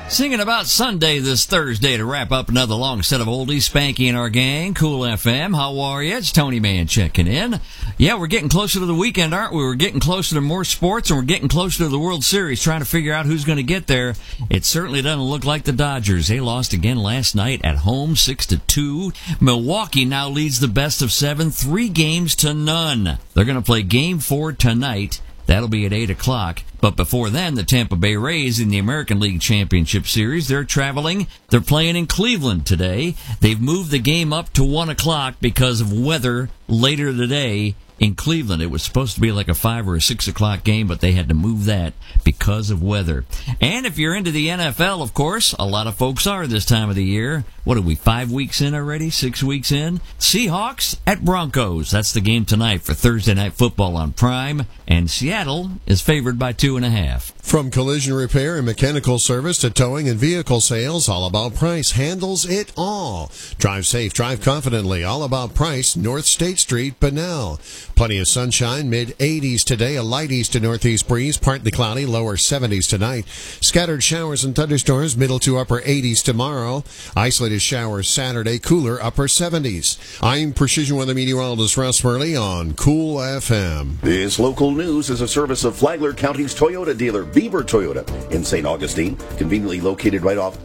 Singing about Sunday this Thursday to wrap up another long set of oldies. Spanky and our gang, Cool FM. How are you? It's Tony Man checking in. Yeah, we're getting closer to the weekend, aren't we? We're getting closer to more sports, and we're getting closer to the World Series, trying to figure out who's going to get there. It certainly doesn't look like the Dodgers. They lost again last night at home, 6-2. Milwaukee now leads the best of 7, 3 games to none. They're going to play Game 4 tonight. That'll be at 8 o'clock. But before then, the Tampa Bay Rays in the American League Championship Series, they're traveling. They're playing in Cleveland today. They've moved the game up to 1 o'clock because of weather later today in Cleveland. It was supposed to be like a 5 or a 6 o'clock game, but they had to move that because of weather. And if you're into the NFL, of course, a lot of folks are this time of the year. What are we, 5 weeks in already? 6 weeks in? Seahawks at Broncos. That's the game tonight for Thursday Night Football on Prime. And Seattle is favored by 2.5. From collision repair and mechanical service to towing and vehicle sales, All About Price handles it all. Drive safe, drive confidently. All About Price, North State Street, Bunnell. Plenty of sunshine, mid-80s today, a light east to northeast breeze, partly cloudy, lower 70s tonight. Scattered showers and thunderstorms, middle to upper 80s tomorrow. Isolated showers Saturday, cooler upper 70s. I'm Precision Weather Meteorologist Russ Murley on Cool FM. This local news is a service of Flagler County's Toyota dealer, Beaver Toyota, in St. Augustine, conveniently located right off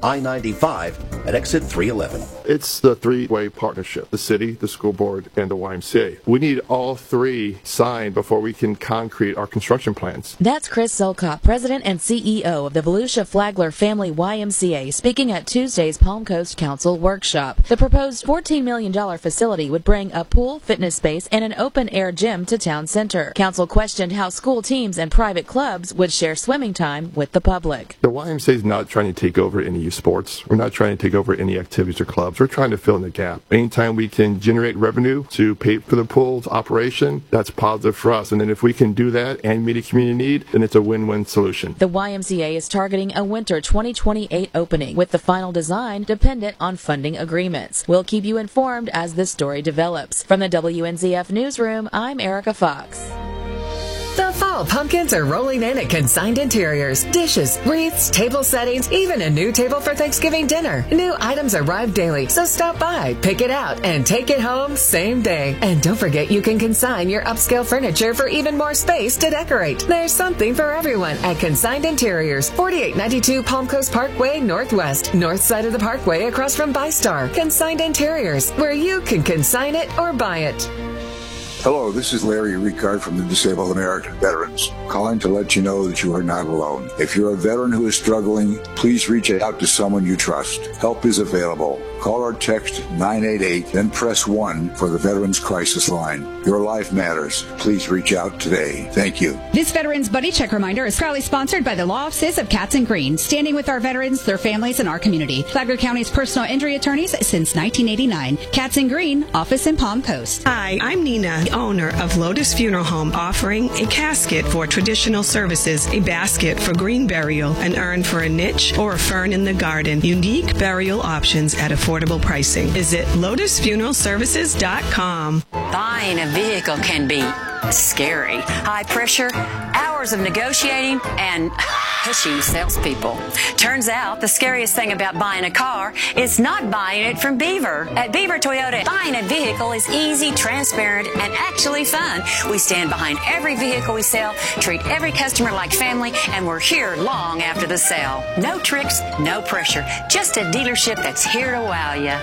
I-95 at exit 311. It's the three-way partnership, the city, the school board, and the YMCA. We need all three signed before we can concrete our construction plans. That's Chris Solcott, President and CEO of the Volusia Flagler Family YMCA, speaking at Tuesday's Palm Coast Council workshop. The proposed $14 million facility would bring a pool, fitness space, and an open-air gym to town center. Council questioned how school teams and private clubs would share swimming time with the public. The YMCA is not trying to take over any youth sports. We're not trying to take over any activities or clubs. We're trying to fill in the gap. Anytime we can generate revenue to pay for the pool's operation, that's positive for us. And then if we can do that and meet a community need, then it's a win-win solution. The YMCA is targeting a winter 2028 opening, with the final design dependent on funding agreements. We'll keep you informed as this story develops. From the WNZF Newsroom, I'm Erica Fox. The fall pumpkins are rolling in at Consigned Interiors. Dishes, wreaths, table settings, even a new table for Thanksgiving dinner. New items arrive daily, so stop by, pick it out, and take it home same day. And don't forget you can consign your upscale furniture for even more space to decorate. There's something for everyone at Consigned Interiors, 4892 Palm Coast Parkway Northwest, north side of the parkway across from ByStar. Consigned Interiors, where you can consign it or buy it. Hello, this is Larry Ricard from the Disabled American Veterans, calling to let you know that you are not alone. If you're a veteran who is struggling, please reach out to someone you trust. Help is available. Call or text 988, then press 1 for the Veterans Crisis Line. Your life matters. Please reach out today. Thank you. This Veterans Buddy Check reminder is proudly sponsored by the Law Offices of Katz & Green, standing with our veterans, their families, and our community. Flagler County's personal injury attorneys since 1989. Katz & Green, office in Palm Coast. Hi, I'm Nina, owner of Lotus Funeral Home, offering a casket for traditional services, a basket for green burial, an urn for a niche, or a fern in the garden. Unique burial options at affordable pricing. Visit lotusfuneralservices.com. Buying a vehicle can be scary. High pressure, hours of negotiating, and pushy salespeople. Turns out the scariest thing about buying a car is not buying it from Beaver. At Beaver Toyota, buying a vehicle is easy, transparent, and actually fun. We stand behind every vehicle we sell, treat every customer like family, and we're here long after the sale. No tricks, no pressure. Just a dealership that's here to wow you.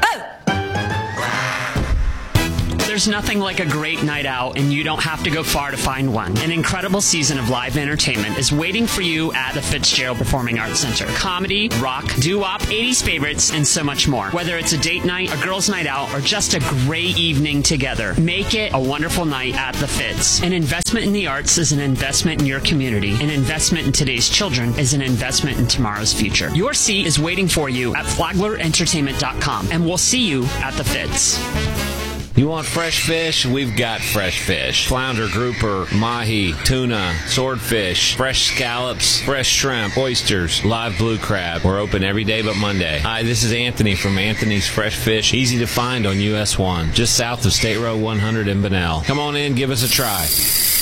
There's nothing like a great night out, and you don't have to go far to find one. An incredible season of live entertainment is waiting for you at the Fitzgerald Performing Arts Center. Comedy, rock, doo-wop, 80s favorites, and so much more. Whether it's a date night, a girls' night out, or just a great evening together, make it a wonderful night at the Fitz. An investment in the arts is an investment in your community. An investment in today's children is an investment in tomorrow's future. Your seat is waiting for you at FlaglerEntertainment.com, and we'll see you at the Fitz. You want fresh fish? We've got fresh fish. Flounder, grouper, mahi, tuna, swordfish, fresh scallops, fresh shrimp, oysters, live blue crab. We're open every day but Monday. Hi, this is Anthony from Anthony's Fresh Fish. Easy to find on US 1, just south of State Road 100 in Bunnell. Come on in, give us a try.